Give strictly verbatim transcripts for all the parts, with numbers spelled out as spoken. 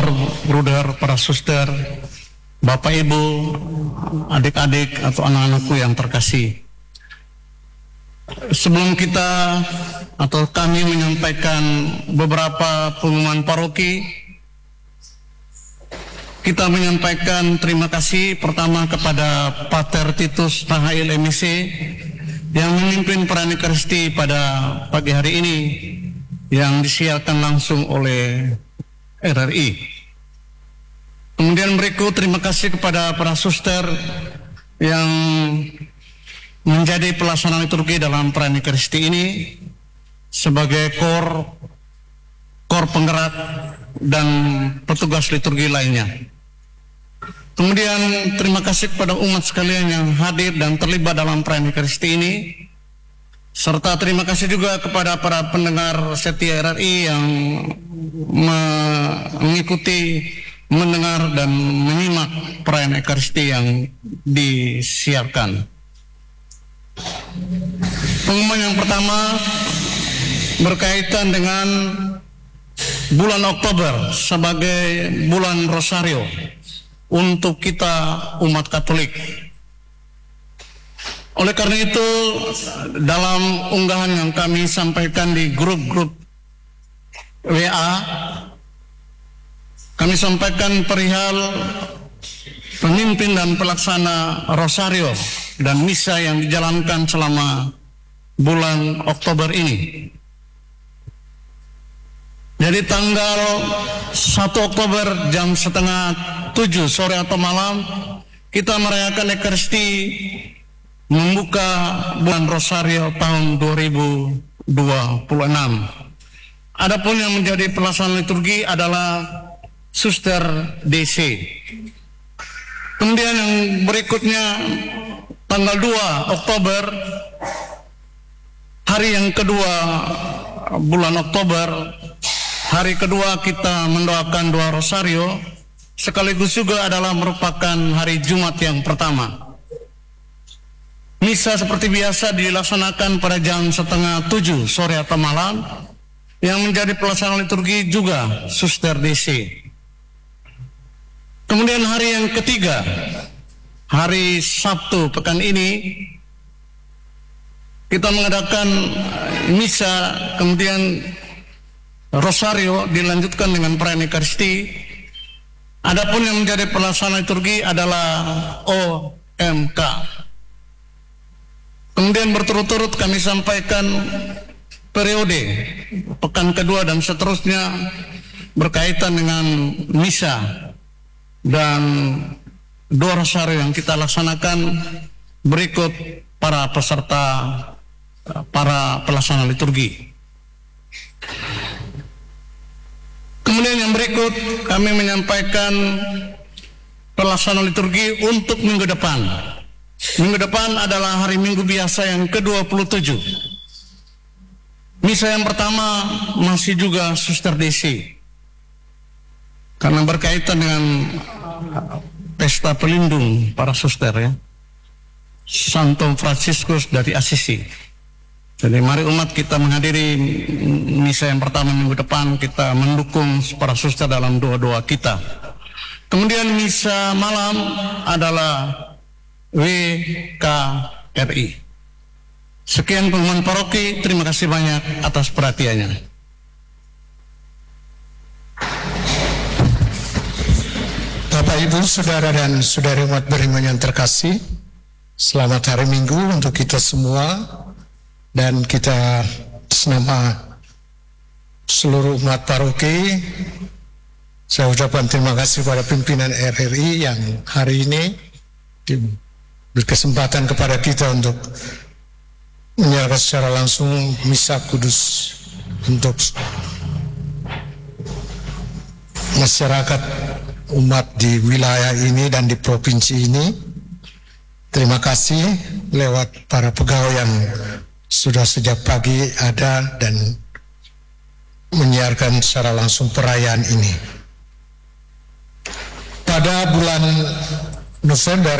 pastor, bruder, para suster, bapak ibu, adik-adik atau anak-anakku yang terkasih. Sebelum kita atau kami menyampaikan beberapa pengumuman paroki, kita menyampaikan terima kasih pertama kepada Pater Titus Rahael M C yang memimpin perayaan Ekaristi pada pagi hari ini yang disiarkan langsung oleh R R I. Kemudian berikut terima kasih kepada para suster yang menjadi pelaksana liturgi dalam perayaan Ekaristi ini sebagai kor, kor penggerak dan petugas liturgi lainnya. Kemudian terima kasih kepada umat sekalian yang hadir dan terlibat dalam perayaan Ekaristi ini, serta terima kasih juga kepada para pendengar setia R R I yang mengikuti, mendengar dan menyimak perayaan Ekaristi yang disiarkan. Pengumuman yang pertama berkaitan dengan bulan Oktober sebagai bulan Rosario untuk kita umat Katolik. Oleh karena itu, dalam unggahan yang kami sampaikan di grup-grup W A, kami sampaikan perihal pemimpin dan pelaksana Rosario dan misa yang dijalankan selama bulan Oktober ini. Jadi tanggal satu Oktober jam setengah tujuh sore atau malam kita merayakan Ekaristi membuka bulan Rosario tahun dua ribu dua puluh enam. Adapun yang menjadi pelaksana liturgi adalah Suster D C. Kemudian yang berikutnya tanggal dua Oktober, hari yang kedua bulan Oktober, hari kedua kita mendoakan doa Rosario, sekaligus juga adalah merupakan hari Jumat yang pertama. Misa seperti biasa dilaksanakan pada jam setengah tujuh sore atau malam, yang menjadi pelaksana liturgi juga Suster D C. Kemudian hari yang ketiga, hari Sabtu pekan ini, kita mengadakan misa, kemudian Rosario dilanjutkan dengan perayaan Ekaristi. Adapun yang menjadi pelaksana liturgi adalah O M K. Kemudian berturut-turut kami sampaikan periode pekan kedua dan seterusnya berkaitan dengan misa dan doa Rosario yang kita laksanakan berikut para peserta, para pelaksana liturgi. Kemudian yang berikut kami menyampaikan pelaksana liturgi untuk minggu depan. Minggu depan adalah hari Minggu biasa yang ke dua puluh tujuh. Misa yang pertama masih juga Suster D C, karena berkaitan dengan pesta pelindung para suster ya, Santo Fransiskus dari Assisi. Jadi mari umat kita menghadiri misa yang pertama minggu depan, kita mendukung para suster dalam doa-doa kita. Kemudian misa malam adalah W K R I. Sekian pengumuman paroki, terima kasih banyak atas perhatiannya. Bapak, Ibu, Saudara dan Saudari umat beriman yang terkasih, selamat hari Minggu untuk kita semua, dan kita senama seluruh umat paroki, saya ucapkan terima kasih pada pimpinan R R I yang hari ini berkesempatan kepada kita untuk menyalakan secara langsung misa kudus untuk masyarakat umat di wilayah ini dan di provinsi ini. Terima kasih lewat para pegawai yang sudah sejak pagi ada dan menyiarkan secara langsung perayaan ini. Pada bulan November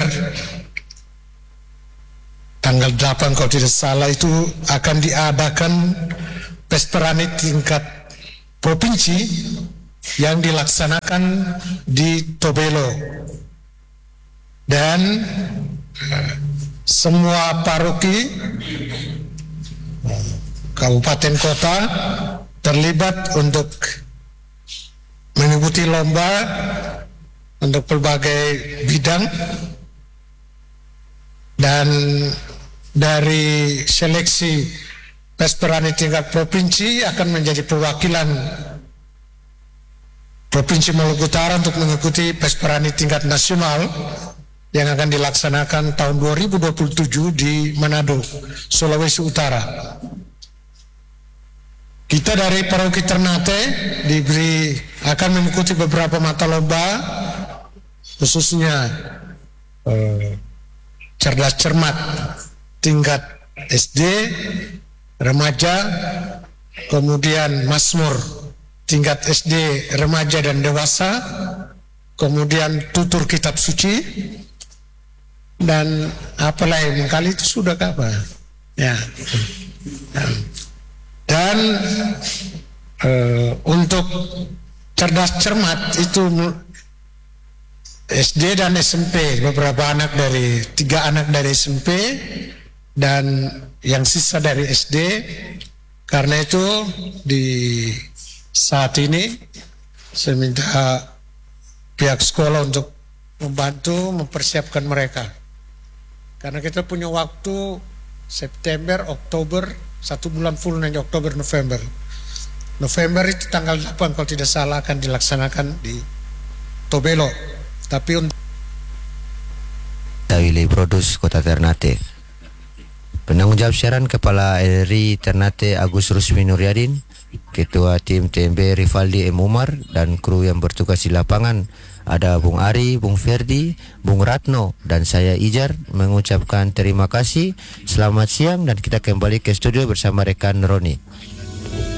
tanggal delapan kalau tidak salah itu akan diadakan pesta tingkat provinsi yang dilaksanakan di Tobelo. Dan semua paroki kabupaten kota terlibat untuk mengikuti lomba untuk berbagai bidang, dan dari seleksi Pesperani tingkat provinsi akan menjadi perwakilan Provinsi Maluku Utara untuk mengikuti Pesperani tingkat nasional yang akan dilaksanakan tahun dua ribu dua puluh tujuh di Manado, Sulawesi Utara. Kita dari Paroki Ternate diberi akan mengikuti beberapa mata lomba, khususnya eh, cerdas cermat tingkat S D, remaja, kemudian Mazmur tingkat S D, remaja dan dewasa, kemudian tutur kitab suci, dan apa lain kali itu sudah apa ya. Dan eh, untuk cerdas cermat itu S D dan S M P, beberapa anak dari tiga anak dari S M P dan yang sisa dari S D. Karena itu di saat ini saya minta pihak sekolah untuk membantu mempersiapkan mereka, karena kita punya waktu September, Oktober, satu bulan full nanti Oktober, November. November itu tanggal delapan kalau tidak salah akan dilaksanakan di Tobelo. Tapi untuk Willy Produs Kota Ternate. Penanggung jawab siaran Kepala R I Ternate Agus Rusmi Nuryadin, Ketua Tim T M B Rivaldi M. Umar, dan kru yang bertugas di lapangan ada Bung Ari, Bung Ferdi, Bung Ratno, dan saya Ijar mengucapkan terima kasih. Selamat siang dan kita kembali ke studio bersama rekan Roni.